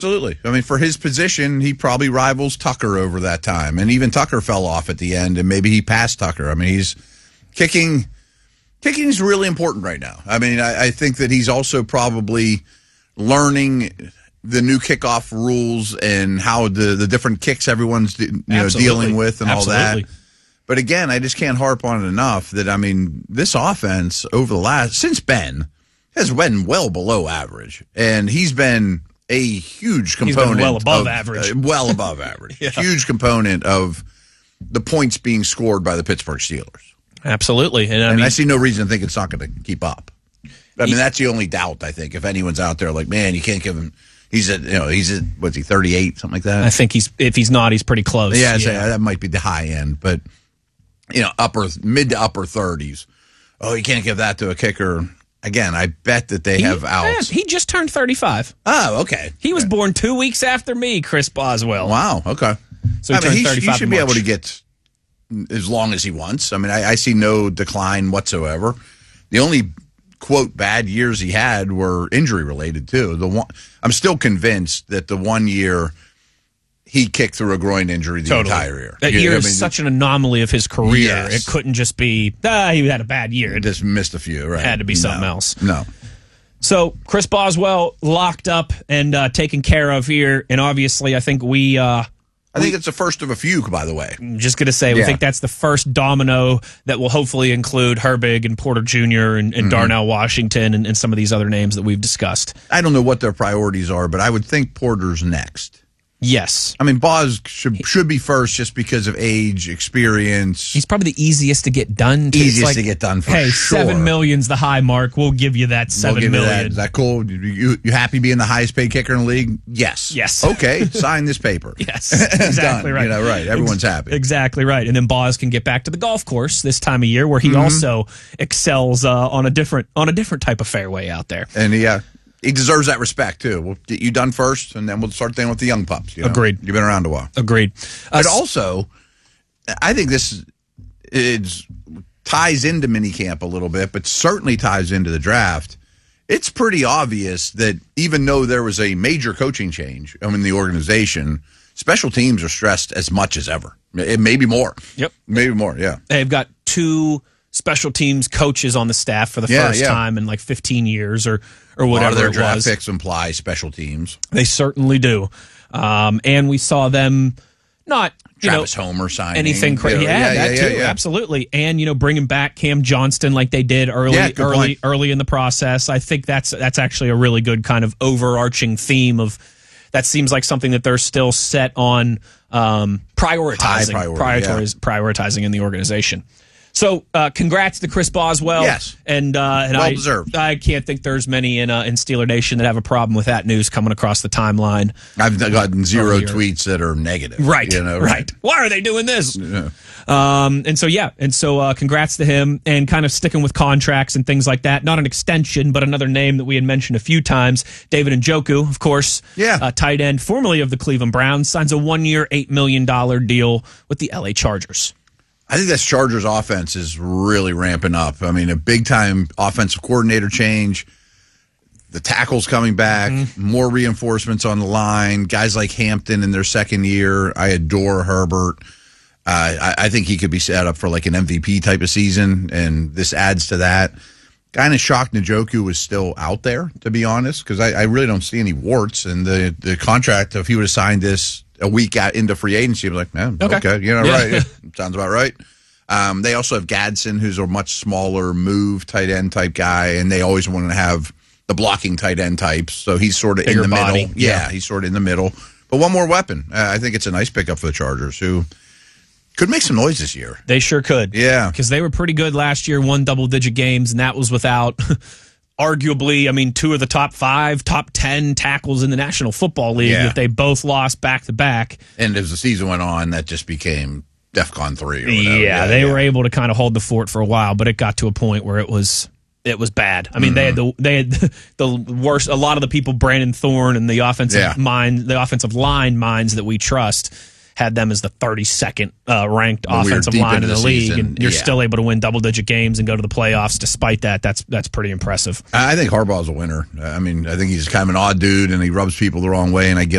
Absolutely. I mean, for his position, he probably rivals Tucker over that time. And even Tucker fell off at the end, and maybe he passed Tucker. I mean, he's kicking is really important right now. I mean, I think that he's also probably learning the new kickoff rules and how the different kicks everyone's dealing with and all that. But again, I just can't harp on it enough that, I mean, this offense over since Ben has been well below average. And he's been a huge component. He's been well above average. Well above average. Yeah. Huge component of the points being scored by the Pittsburgh Steelers. Absolutely. And I see no reason to think it's not going to keep up. I mean, that's the only doubt, I think. If anyone's out there like, man, you can't give him, he's at, what's he, 38, something like that? I think if he's not, he's pretty close. Yeah, that might be the high end, but, mid to upper 30s. Oh, you can't give that to a kicker. Again, I bet that they have outs. He just turned 35. Oh, okay. He was born 2 weeks after me, Chris Boswell. Wow, okay. So he turned 35 he should be able to get as long as he wants. I mean, I see no decline whatsoever. The only, quote, bad years he had were injury-related, too. I'm still convinced that the 1 year he kicked through a groin injury the entire year. That year is such an anomaly of his career. Yes. It couldn't just be, he had a bad year. It just missed a few, right? It had to be something else. No. So Chris Boswell locked up and taken care of here, and obviously I think I think it's the first of a few, by the way. I'm just going to say, we think that's the first domino that will hopefully include Herbig and Porter Jr. and Darnell Washington and some of these other names that we've discussed. I don't know what their priorities are, but I would think Porter's next. Yes. I mean, Boz should be first just because of age, experience. He's probably the easiest to get done. To get done for sure. $7 million's the high mark. We'll give you that $7 million. Is that cool? You happy being the highest paid kicker in the league? Yes. Yes. Okay, sign this paper. Yes, exactly right. Right. Everyone's happy. Exactly right. And then Boz can get back to the golf course this time of year where he also excels on a different type of fairway out there. And he deserves that respect, too. We'll get you done first, and then we'll start dealing with the young pups. Agreed. You've been around a while. Agreed. But also, I think this ties into minicamp a little bit, but certainly ties into the draft. It's pretty obvious that even though there was a major coaching change in the organization, special teams are stressed as much as ever. Maybe more. Yep. Maybe more, yeah. They've got 2 special teams coaches on the staff for the first time in like 15 years or whatever. A lot of their draft picks imply special teams. They certainly do. And we saw them not Travis Homer signing anything crazy. That too, absolutely. And bringing back Cam Johnston like they did early in the process. I think that's actually a really good kind of overarching theme of that. Seems like something that they're still set on prioritizing in the organization. So, congrats to Chris Boswell. Yes, and well deserved. I can't think there's many in Steeler Nation that have a problem with that news coming across the timeline. I've gotten 0 tweets that are negative. Right, right. Why are they doing this? Yeah. And so congrats to him, and kind of sticking with contracts and things like that. Not an extension, but another name that we had mentioned a few times. David Njoku, of course, tight end, formerly of the Cleveland Browns, signs a 1-year, $8 million deal with the LA Chargers. I think this Chargers offense is really ramping up. I mean, a big-time offensive coordinator change, the tackles coming back, more reinforcements on the line, guys like Hampton in their second year. I adore Herbert. I think he could be set up for like an MVP type of season, and this adds to that. Kind of shocked Njoku was still out there, to be honest, because I really don't see any warts. And the contract, if he would have signed this a week out into free agency, I was like, man, okay. Right. Sounds about right. They also have Gadsden, who's a much smaller move tight end type guy, and they always want to have the blocking tight end types. So he's sort of in the middle. Yeah, he's sort of in the middle. But one more weapon. I think it's a nice pickup for the Chargers, who could make some noise this year. They sure could. Yeah. Because they were pretty good last year, won double-digit games, and that was without arguably, 2 of the top 5, top 10 tackles in the National Football League that they both lost back-to-back. And as the season went on, that just became DEFCON 3 or whatever. They were able to kind of hold the fort for a while, but it got to a point where it was bad. I mean, they had the worst. A lot of the people, Brandon Thorne and the offensive line minds that we trust, had them as the 32nd ranked offensive line in the league, season, and you're still able to win double-digit games and go to the playoffs despite that. That's pretty impressive. I think Harbaugh's a winner. I mean, I think he's kind of an odd dude, and he rubs people the wrong way, and I get